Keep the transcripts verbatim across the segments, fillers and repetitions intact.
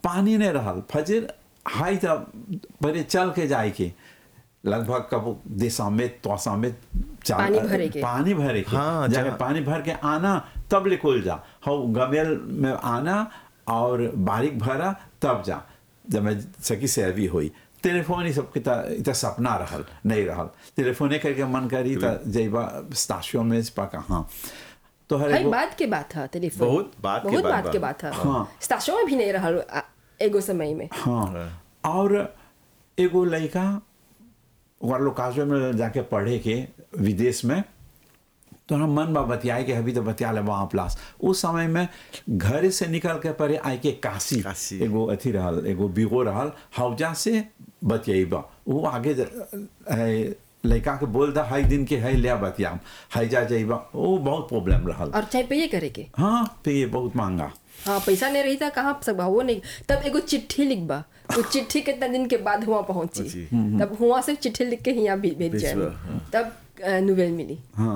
पानी नहीं रहल फजर हाई था बड़े चल के जाए के लगभग कब देशा में तोसा में पानी भरे के पानी भरे के हाँ, जाके जहाँ- पानी भर के आना तब लिखोल जा हो गमेल में आना और बारीक भरा तब जा जब मैं सकी सेवी हुई टेलीफोन ही सबके ता इतना सपना रहल नहीं रहल टेलीफोने करके मन करी ता जैबा स्टाशियों में पा कहाँ तो हर भाई एगो- बात के बात है टेलीफोन बहुत बात के बहुत बात बात बा। के बात है हाँ। स्टाशों में भी नहीं रहल आ, एगो समय में हाँ और एगो लड़का वहाँ लोकाजो में जाके पढ़े के विदेश में तो हम मन बा बतियाए के अभी तो बतिया ले वहाँ प्लास उस समय में घर से निकल के पड़े आए के काशी काशी। एगो अथी रहल एगो बिगो रहल हौजा से बतियाबा वो आगे ज- है, लड़का के बोल दा हाई दिन के है लिया बतियाम हाई जा जाइबा वो बहुत प्रॉब्लम रहल और चाहे पे करे के हाँ तो ये बहुत महंगा हाँ पैसा नहीं रही था कहाँ सब वो नहीं तब एगो चिट्ठी लिखबा वो चिट्ठी कितना दिन के बाद हुआ पहुंची पहुंची। तब हुआ से चिट्ठी लिख के यहाँ भी भेज जाए भेजबा, हाँ। तब नोवेल मिली हाँ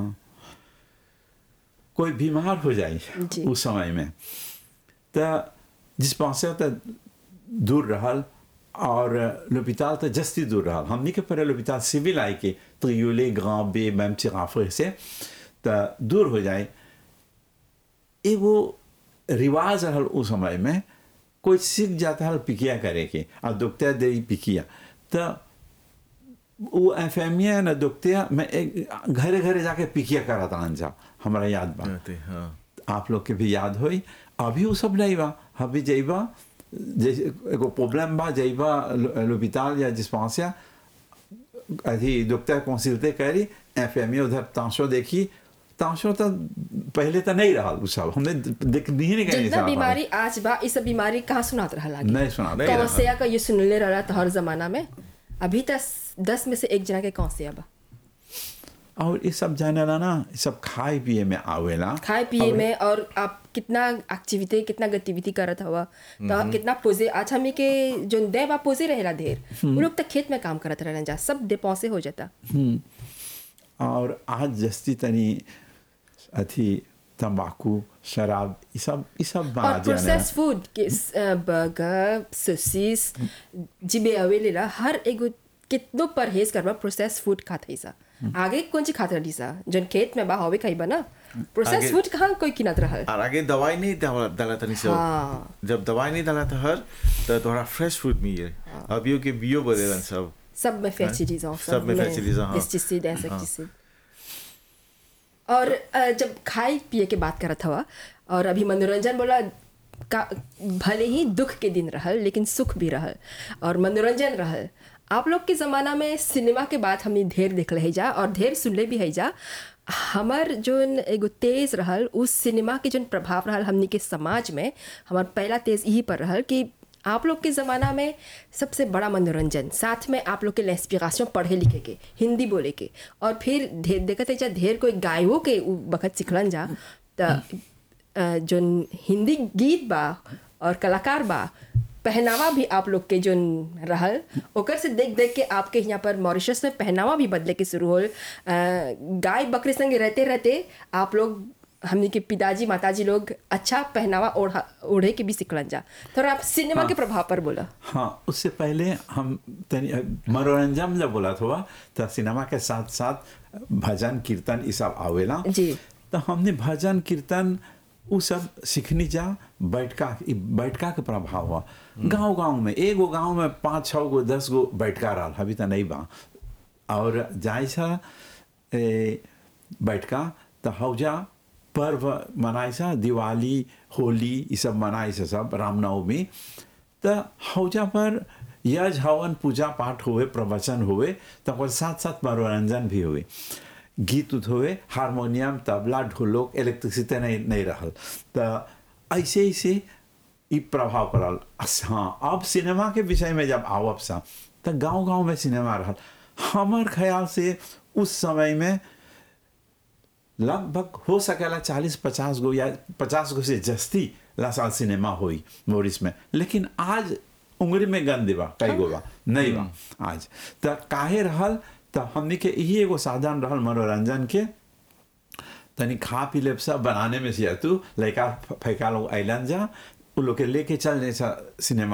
कोई बीमार हो जाए जी। उस समय में तो जिस पास से तो दूर रहल और l'hôpital तो जस्ती दूर रहल हमनी के परे l'hôpital सिविल आई के त्रियोले ग्रां बे मैम चिराफे से तो दूर हो जाए एगो रिवाज रहल उस समय में कोई सीख जाता है पिकिया करे के और दुखता दे पिकिया तो वो एफएमिया न दुखतिया मैं एक घरे घरे जाके पिकिया करा था जा हमारा याद बा रहते, हाँ आप लोग के भी याद होई अभी वो सब नहीं बा अभी जइबा जैसे एगो प्रॉब्लम बा जइबा l'hôpital या डिस्पेंसर अथी डॉक्टर कंसल्टे करी एफएमिया उधर तांशो देखी तांशो तो पहले तो नहीं रहा वो सब हमने देख नहीं नहीं जितना बीमारी आज बा इस बीमारी कहाँ सुनात रहा लागे नहीं सुना नहीं कौन रहा। से का ये सुनले रहा था हर जमाना में अभी तक दस में से एक जना के कौन से बा और ये सब जाने ला ना ये सब खाए पिए में आवेला खाए पिए में और आप कितना एक्टिविटी कितना गतिविधि करत हवा तो कितना पोजे आज हमें के जो देव आप पोजे रहेला ढेर वो लोग तक खेत में काम करत रहना जा सब डिपोसे हो जाता और आज जस्ती तनी अथी तंबाकू शराब ये सब ये सब बना और प्रोसेस फूड के बर्गर सोसिस जिबे अवेलेला हर एगो कितनो परहेज करबा प्रोसेस फूड खात है सा आगे कौन सी खात रही सा जन खेत में बा हवे खाइबा ना प्रोसेस आगे- फूड कहाँ कोई किनत रहल और आगे दवाई नहीं डाला डाला था नहीं सब हाँ। जब दवाई नहीं डाला था हर तो थोड़ा फ्रेश फूड मिले अभी के बियो बदलन सब सब में फैसिलिटीज हैं सब में facilities हैं, हाँ। पेस्टिसाइड इंसेक्टिसाइड और अ, जब खाए पिए के बात करत हवा और अभी मनोरंजन बोला का भले ही दुख के दिन रहल लेकिन सुख भी रहल और मनोरंजन रहल आप लोग के ज़माना में सिनेमा के बात हमने ढेर देखल है जा और ढेर सुनले भी है जा हमार जोन एगो तेज रहल उस सिनेमा के जोन प्रभाव रहल हमनी के समाज में हमार पहला तेज यही पर रहल कि आप लोग के ज़माना में सबसे बड़ा मनोरंजन साथ में आप लोग के इंस्पिरेशन पढ़े लिखे के हिंदी बोले के और फिर ढेर देखते जा ढेर कोई गायों के उ बखत सिखलन जा तो जोन हिंदी गीत बा और कलाकार बा पहनावा भी आप लोग के जोन रहल ओकर से देख देख के आपके यहाँ पर मॉरिशस में पहनावा भी बदले के शुरू होल गाय बकरे संगे रहते रहते आप लोग हमने के पिताजी माताजी लोग अच्छा पहनावा ओढ़ा ओढ़े के भी सिखलन जा थोड़ा आप सिनेमा हाँ। के प्रभाव पर बोला हाँ उससे पहले हम तनी मनोरंजन जब बोला था तो सिनेमा के साथ साथ भजन कीर्तन ये सब आवेला जी। तो हमने भजन कीर्तन वो सब सीखनी जा बैठका ई बैठका के प्रभाव हुआ गांव गांव में एगो गांव में पाँच छः गो दस गो बैठका रहा अभी तो नहीं बा और जाए छा ए, बैठका तो हौजा पर्व मनाए छा दिवाली होली ये सब मनाए छा सब रामनवमी तो हौजा पर यज हवन पूजा पाठ हुए प्रवचन हुए तो ओकर साथ साथ मनोरंजन भी हुए गीत उत हुए हारमोनियम तबला ढोलक इलेक्ट्रिसिटी नहीं नहीं रहल तो ऐसे ही से ई प्रभाव पड़ल हाँ अब सिनेमा के विषय में जब आवब सा तो गांव गांव में सिनेमा रहल हमार ख्याल से उस समय में लगभग हो सकेला चालीस पचास गो या पचास गो से जस्ती ला साल सिनेमा हुई मोरिस में लेकिन आज उंगली में गन देवा कई गो बा नहीं बा आज तो काहे रहल तो हमने के यही एगो साधन रहल मनोरंजन के तनी खा पी ले सब बनाने में से तू लड़का फैका लोग आइलन जा वो लोग के लेके चल जैसा सिनेमा